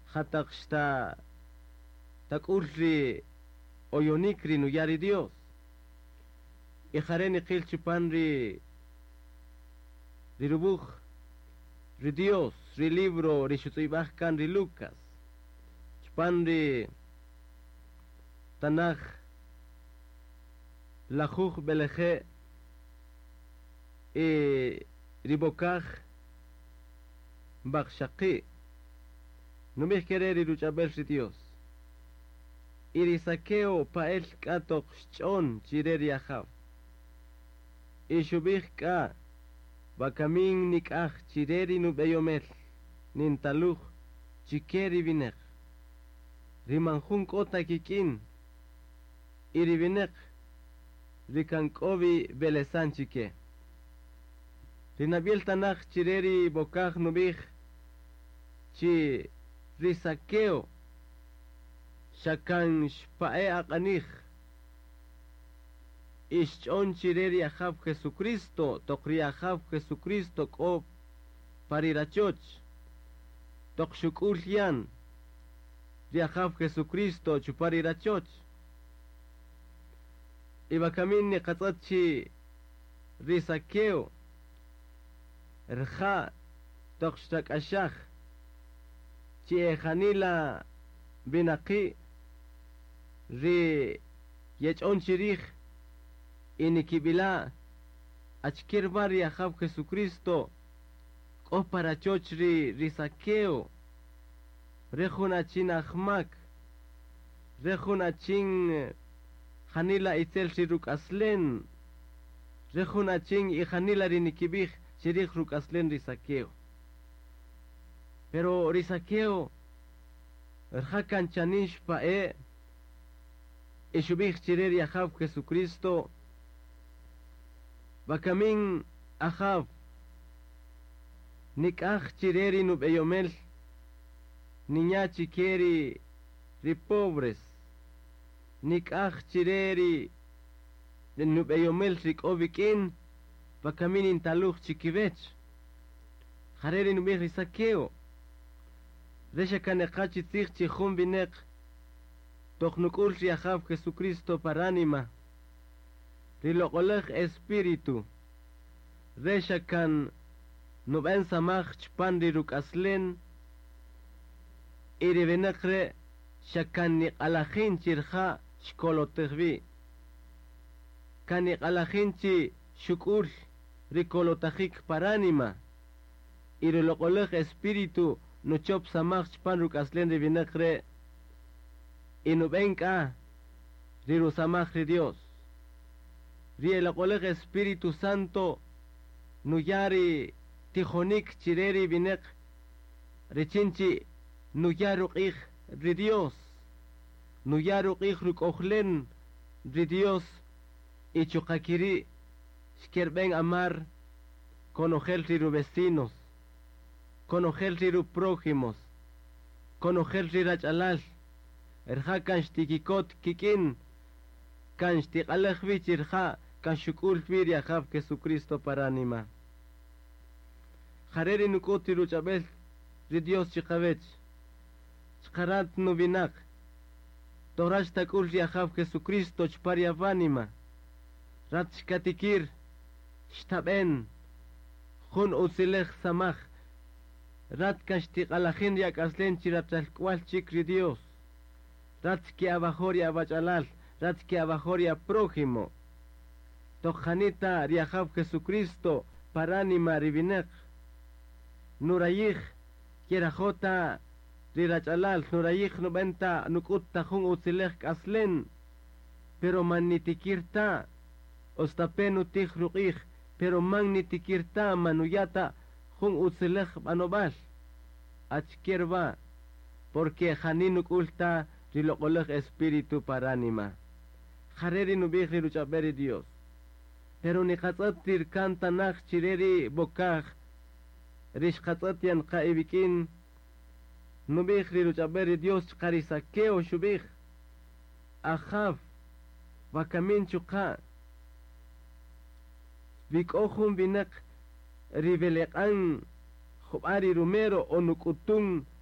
Hataqshta takulri oyonikri no yari Dios. Y jareni qil chupanri rirubuj ri Dios ri libro ri shutibajkan ri Lucas. Chupanri Tanaj lajuj beleje ribokaj bakshaqi no me querer iruchabel ri Dios irisaqueo pael katok shchon chireri ajav ishubij ka bakamin nikaj chireri no beyomel nintaluj chikeri vinej rimanjun kota kikin irivinej rikankovi belesan chike rinabiel tanaj chireri bokaj nubij chi risaqueo shakan shpae aqanij ishchon chireri ajav Jesucristo tokri ajav Jesucristo ko parirachoch tokshukul yan riajav Jesucristo chuparirachoch ibakamin ni qatsachi risaqueo rja tokshtak ashach chi ejanila binaqi ri yechon chirij inikibila achkir bari ajav Jesucristo ko parachoch risaqueo rejuna chin ahmak rejuna chin Hanila itzel shiruk aslen rejuna chin y hanila rinikibij shirij ruk aslen risaqueo pero risaqueo rjakan chanish pae ishubij chireri ajav Jesucristo bakamin ajav nikaj chireri nub eyomel niña chikeri ri pobres nikaj chireri nub eyomel rikovikin bakamin intaluj chikivech jareri nubij risaqueo resha kanekachi tzich chichum binek toknukul riajav Jesucristo paranima riloqolej espíritu resha kan nuben samach chpan riruk aslen iribenekre shakan niqalajin chirja shkolotejvi kan niqalajin chi shukul rikolotajik paranima iriloqolej espíritu no chop samach chpan ruk aslen ribenekre inubenka riru samach ri Dios rielaqolej Espíritu Santo nuyari tijonik chireri binek rechinchi nuyaru qij ri Dios nuyaru qij ruk ojlen ri Dios ichuqakiri shkerben amar conogel riru vecinos conogel riru prójimos conogel rirachalal erja kan shtikikot kikin kan shtiqalej vichirja kan shukul vir yajav Jesucristo paranima jareri nukoti ruchabel ri Dios chikavech chkarat nubinak torash takul yajav Jesucristo chpariavanima rat shkatikir shtaben jun usilej samach rat kan shtiqalajin yak aslen chiratalkwal chik ri Dios rat ki abajoria bachalal rat ki abajoria prójimo tojanita riajav Jesucristo paranima ribinek nurayij kierajota rirachalal nurayij nubenta nukutta jun utzilej aslen pero manitikirta ostapenu tij ruqij pero magnitikirta manuyata jun utzilej banobal achkierba porque janinuk ulta riloqolej espíritu paranima jareri nubij riruchaberi Dios pero ni qatzat tirkanta naj chireri bokaj rish qatzat yan qaibikin nubij riruchaberi Dios chqarisakeo shubij ajav bakamin chuqa bikohum binak riveleqan khubari rumero onukutun